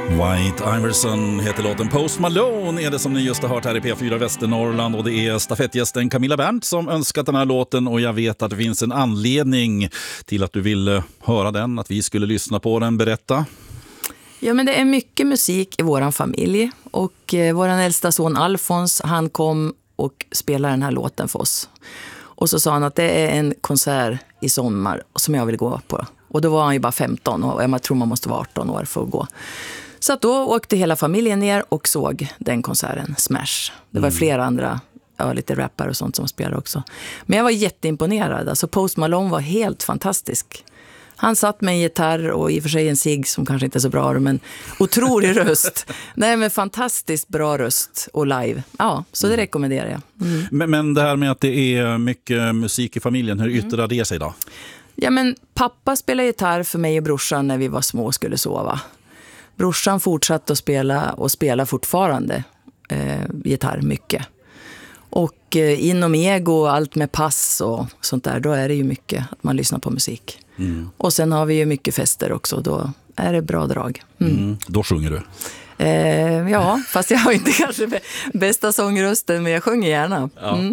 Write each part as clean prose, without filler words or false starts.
White Iverson heter låten. Post Malone är det som ni just har hört här i P4 Västernorrland, och det är stafettgästen Camilla Berndt som önskat den här låten, och jag vet att det finns en anledning till att du ville höra den, att vi skulle lyssna på den. Berätta. Ja, men det är mycket musik i våran familj, och våran äldsta son Alfons, han kom och spelade den här låten för oss. Och så sa han att det är en konsert i sommar som jag vill gå på. Och då var han ju bara 15, och jag tror man måste vara 18 år för att gå. Så att då åkte hela familjen ner och såg den konserten, Smash. Det var flera andra, lite rappare och sånt som spelade också. Men jag var jätteimponerad. Alltså Post Malone var helt fantastisk. Han satt med en gitarr och i och för sig en cigg som kanske inte är så bra, men otrolig röst. Nej, men fantastiskt bra röst och live. Ja, så det rekommenderar jag. Men det här med att det är mycket musik i familjen, hur yttrar det sig då? Ja, men pappa spelade gitarr för mig och brorsan när vi var små och skulle sova. Brorsan fortsatte att spela och spelar fortfarande gitarr mycket. Och inom ego och allt med pass och sånt där, då är det ju mycket att man lyssnar på musik. Och sen har vi ju mycket fester också, då är det bra drag. Då sjunger du? Ja, fast jag har inte kanske bästa sångrösten, men jag sjunger gärna.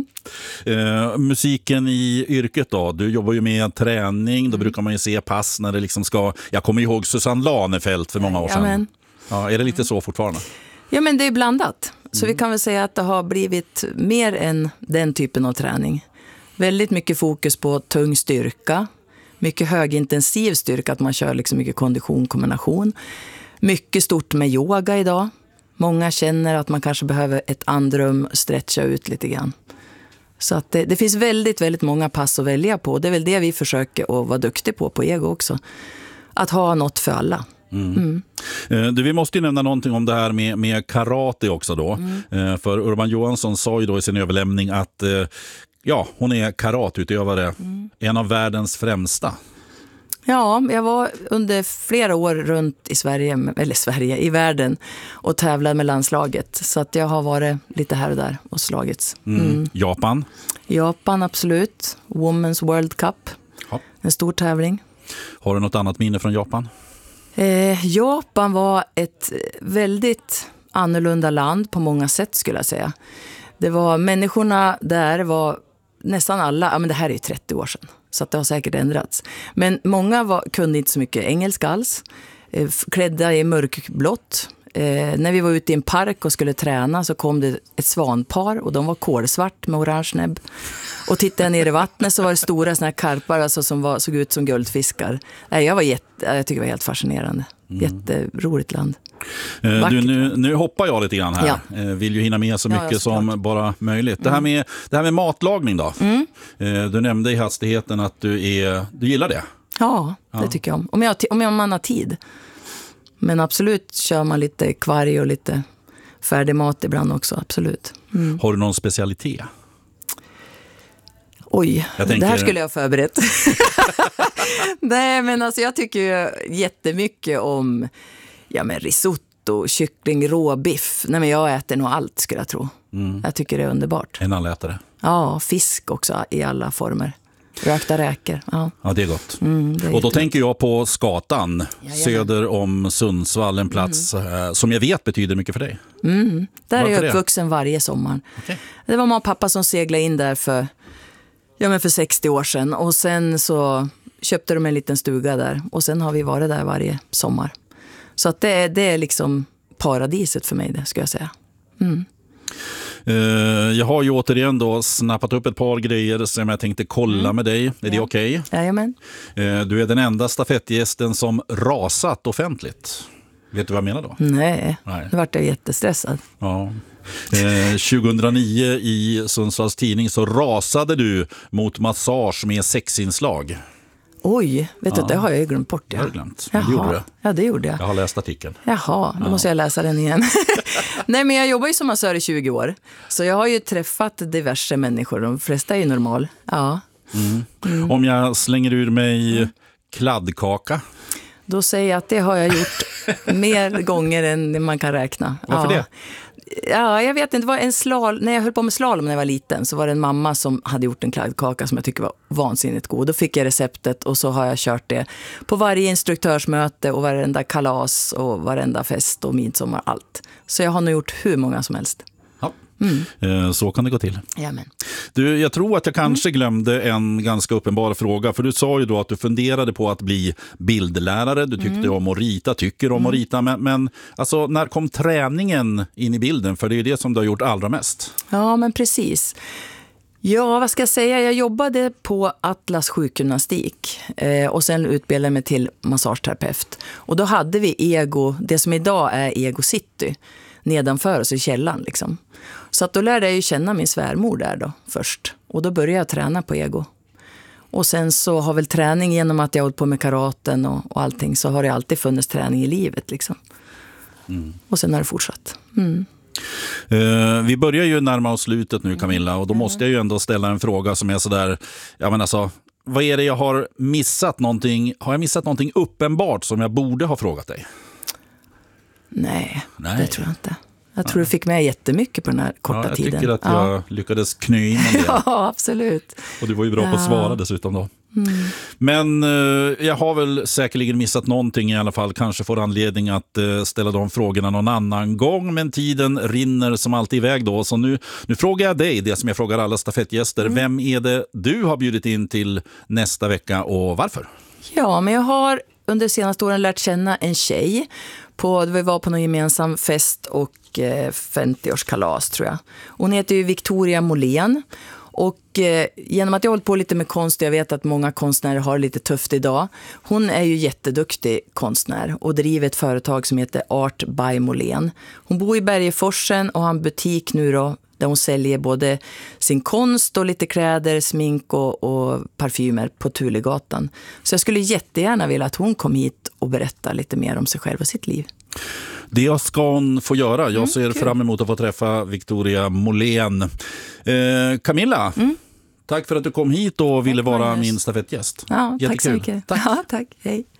Musiken i yrket då, du jobbar ju med träning, då brukar man ju se pass när det liksom ska, jag kommer ihåg Susanne Lanefelt för många år sedan. Ja, är det lite så fortfarande? Ja, men det är blandat. Så vi kan väl säga att det har blivit mer än den typen av träning. Väldigt mycket fokus på tung styrka, mycket högintensiv styrka, att man kör liksom mycket kondition, kombination. Mycket stort med yoga idag. Många känner att man kanske behöver ett andrum, stretcha ut lite grann. Så att det finns väldigt, väldigt många pass att välja på. Det är väl det vi försöker att vara duktiga på ego också. Att ha något för alla. Vi måste ju nämna någonting om det här med karate också då. För Urban Johansson sa ju då i sin överlämning att hon är karateutövare, en av världens främsta. Ja, jag var under flera år runt i världen och tävlade med landslaget. Så att jag har varit lite här och där och slagits. Japan? Japan, absolut. Women's World Cup. Ja. En stor tävling. Har du något annat minne från Japan? Japan var ett väldigt annorlunda land på många sätt, skulle jag säga. Det var människorna där var nästan alla, men det här är ju 30 år sedan. Så att det har säkert ändrats. Men många kunde inte så mycket engelska alls. Klädda i mörkblått. När vi var ute i en park och skulle träna så kom det ett svanpar. Och de var kolsvart med orange näbb. Och tittade jag ner i vattnet så var det stora såna här karpar, alltså, som såg ut som guldfiskar. Jag tycker det var helt fascinerande. Jätteroligt land. Nu hoppar jag lite grann här. Vill ju hinna med så mycket som bara möjligt. Det här med matlagning då. Du nämnde i hastigheten att du gillar det. Ja, det tycker jag om. Om man har tid. Men absolut kör man lite kvarg och lite färdig mat ibland också, absolut. Har du någon specialitet? Oj, det här skulle jag ha förberett. Nej, men alltså jag tycker ju jättemycket om risotto, kyckling, råbiff. Nej, men jag äter nog allt, skulle jag tro. Jag tycker det är underbart. En allätare? Ja, fisk också i alla former. Rökta räkor. Ja, det är gott. Och då tänker jag på Skatan, söder om Sundsvall, en plats som jag vet betyder mycket för dig. Där är jag uppvuxen varje sommar. Okay. Det var mamma och pappa som seglade in där för 60 år sedan. Och sen så köpte de en liten stuga där. Och sen har vi varit där varje sommar. Så att det är liksom paradiset för mig, det ska jag säga. Jag har ju återigen då snappat upp ett par grejer som jag tänkte kolla med dig. Är det okej? Jajamän. Du är den enda stafettgästen som rasat offentligt. Vet du vad jag menar då? Nej. Nu vart jag jättestressad. Ja. 2009 i Sundsvalls tidning så rasade du mot massage med sexinslag. Oj, vet du, det har jag ju glömt bort. Det har jag glömt. Det gjorde du. Ja, det gjorde jag. Jag har läst artikeln. Jaha, då måste jag läsa den igen. Nej, men jag jobbar ju som massör i 20 år. Så jag har ju träffat diverse människor. De flesta är ju normal. Ja. Om jag slänger ur mig kladdkaka? Då säger jag att det har jag gjort mer gånger än man kan räkna. Varför det? Ja, jag vet inte. Det var när jag höll på med slalom när jag var liten så var det en mamma som hade gjort en kladdkaka som jag tycker var vansinnigt god. Då fick jag receptet och så har jag kört det på varje instruktörsmöte och varenda kalas och varenda fest och midsommar, allt. Så jag har nog gjort hur många som helst. Så kan det gå till. Jamen. Du, jag tror att jag kanske glömde en ganska uppenbar fråga. För du sa ju då att du funderade på att bli bildlärare. Du tyckte om att rita, tycker om att rita. Men alltså, när kom träningen in i bilden? För det är ju det som du har gjort allra mest. Ja, men precis. Ja, vad ska jag säga? Jag jobbade på Atlas sjukgymnastik och sen utbildade mig till massageterapeut. Och då hade vi Ego, det som idag är Ego City, nedanför oss i källan liksom. Så att då lärde jag ju känna min svärmor där då först. Och då började jag träna på Ego. Och sen så har väl träning, genom att jag hållit på med karaten och allting, så har det alltid funnits träning i livet liksom. Och sen har det fortsatt. Vi börjar ju närma oss slutet nu, Camilla, och då måste jag ju ändå ställa en fråga som är sådär, ja men alltså, vad är det jag har missat någonting? Har jag missat någonting uppenbart som jag borde ha frågat dig? Nej. Det tror jag inte. Jag tror du fick med jättemycket på den här korta tiden. Jag tycker att jag lyckades knö in en del. Ja, absolut. Och du var ju bra på att svara dessutom då. Men jag har väl säkerligen missat någonting i alla fall. Kanske får anledning att ställa de frågorna någon annan gång. Men tiden rinner som alltid iväg då. Så nu frågar jag dig det som jag frågar alla stafettgäster. Vem är det du har bjudit in till nästa vecka och varför? Ja, men jag har under de senaste åren lärt känna en tjej. Vi var på någon gemensam fest och 50-årskalas tror jag. Hon heter ju Victoria Molén. Och genom att jag har hållit på lite med konst, jag vet att många konstnärer har lite tufft idag. Hon är ju jätteduktig konstnär och driver ett företag som heter Art by Molén. Hon bor i Bergeforsen och har en butik nu då, där hon säljer både sin konst och lite kläder, smink och parfymer på Tulegatan. Så jag skulle jättegärna vilja att hon kom hit och berättar lite mer om sig själv och sitt liv. Det ska hon få göra. Jag ser fram emot att få träffa Victoria Molén. Camilla, tack för att du kom hit och ville vara min stafettgäst. Ja, tack så mycket. Tack. Ja, tack. Hej.